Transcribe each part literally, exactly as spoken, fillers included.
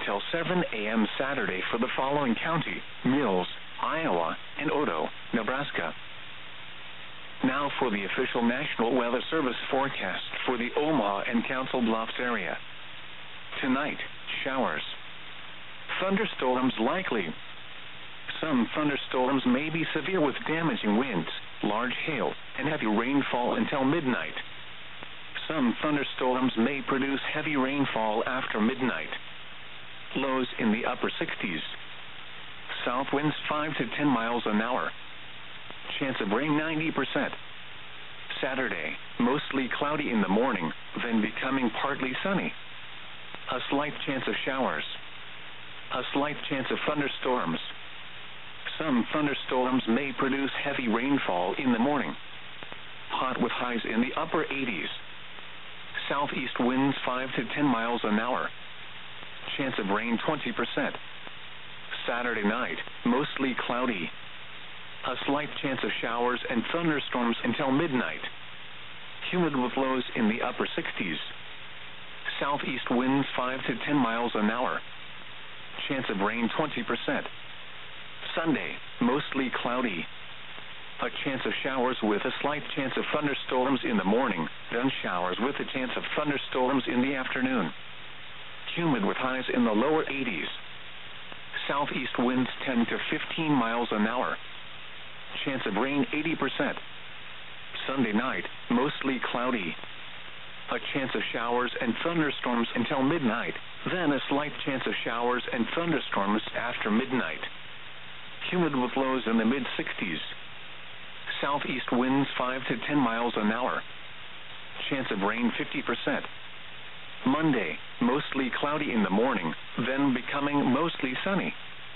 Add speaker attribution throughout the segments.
Speaker 1: until seven a m Saturday for the following county: Mills, Iowa, and Otoe, Nebraska. Now for the official National Weather Service forecast for the Omaha and Council Bluffs area. Tonight, showers. Thunderstorms likely. Some thunderstorms may be severe with damaging winds, large hail, and heavy rainfall until midnight. Some thunderstorms may produce heavy rainfall after midnight. Lows in the upper sixties. South winds five to ten miles an hour. Chance of rain ninety percent. Saturday, mostly cloudy in the morning, then becoming partly sunny. A slight chance of showers. A slight chance of thunderstorms. Some thunderstorms may produce heavy rainfall in the morning. Hot with highs in the upper eighties. Southeast winds five to ten miles an hour. Chance of rain twenty percent. Saturday night, mostly cloudy. A slight chance of showers and thunderstorms until midnight. Humid with lows in the upper sixties. Southeast winds five to ten miles an hour. Chance of rain twenty percent. Sunday, mostly cloudy. A chance of showers with a slight chance of thunderstorms in the morning, then showers with a chance of thunderstorms in the afternoon. Humid with highs in the lower eighties. Southeast winds ten to fifteen miles an hour. Chance of rain eighty percent. Sunday night, mostly cloudy. A chance of showers and thunderstorms until midnight, then a slight chance of showers and thunderstorms after midnight. Humid with lows in the mid sixties. Southeast winds five to ten miles an hour. Chance of rain fifty percent. Monday, mostly cloudy in the morning, then becoming mostly sunny.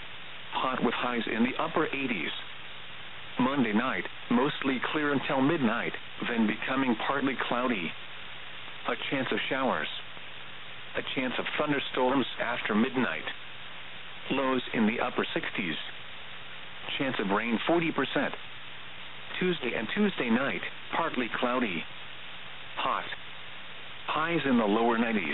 Speaker 1: Hot with highs in the upper eighties. Monday night, mostly clear until midnight, then becoming partly cloudy. A chance of showers. A chance of thunderstorms after midnight. Lows in the upper sixties. Chance of rain forty percent. Tuesday and Tuesday night, partly cloudy. Hot. Highs in the lower nineties.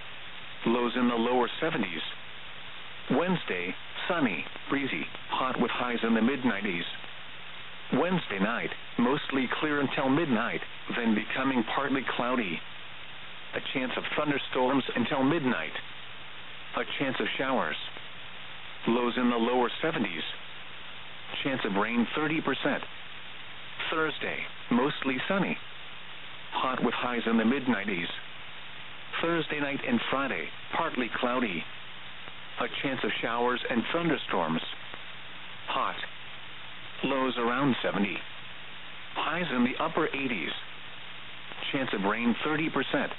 Speaker 1: Lows in the lower seventies. Wednesday, sunny, breezy, hot with highs in the mid nineties. Wednesday night, mostly clear until midnight, then becoming partly cloudy. A chance of thunderstorms until midnight. A chance of showers. Lows in the lower seventies. Chance of rain thirty percent. Thursday, mostly sunny. Hot with highs in the mid nineties. Thursday night and Friday, partly cloudy. A chance of showers and thunderstorms. Hot. Lows around seventy. Highs in the upper eighties. Chance of rain thirty percent.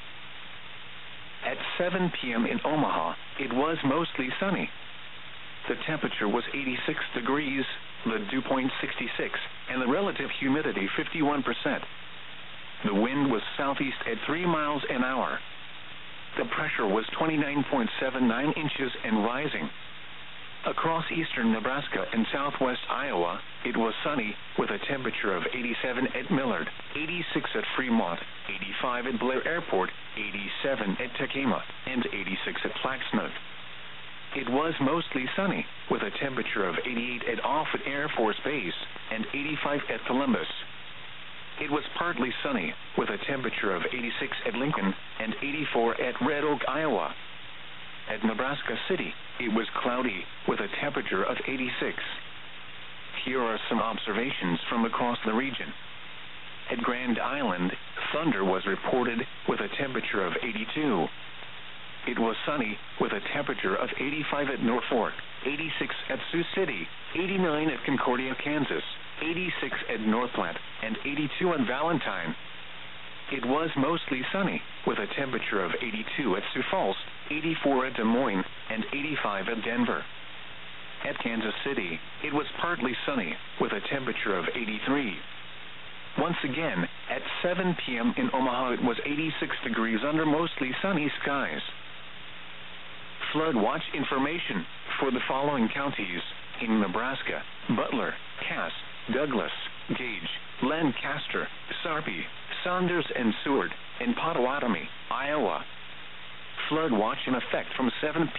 Speaker 1: At seven p m in Omaha, it was mostly sunny. The temperature was eighty-six degrees, the dew point sixty-six, and the relative humidity fifty-one percent. The wind was southeast at three miles an hour. The pressure was twenty-nine point seven nine inches and rising. Across eastern Nebraska and southwest Iowa, it was sunny, with a temperature of eighty-seven at Millard, eighty-six at Fremont, eighty-five at Blair Airport, eighty-seven at Tekema, and eighty-six at Plaxmouth. It was mostly sunny, with a temperature of eighty-eight at Offutt Air Force Base, and eighty-five at Columbus. It was partly sunny, with a temperature of eighty-six at Lincoln, and eighty-four at Red Oak, Iowa. At Nebraska City, it was cloudy, with a temperature of eighty-six. Here are some observations from across the region. At Grand Island, thunder was reported, with a temperature of eighty-two. It was sunny, with a temperature of eighty-five at Norfolk, eighty-six at Sioux City, eighty-nine at Concordia, Kansas, eighty-six at Northplant, and eighty-two at Valentine. It was mostly sunny, with a temperature of eighty-two at Sioux Falls, eighty-four at Des Moines, and eighty-five at Denver. At Kansas City, it was partly sunny, with a temperature of eighty-three. Once again, at seven p m in Omaha, it was eighty-six degrees under mostly sunny skies. Flood watch information for the following counties in Nebraska: Butler, Cass, Douglas, Gage, Lancaster, Sarpy, Saunders and Seward, and Pottawatomie, Iowa. Flood watch in effect from seven p m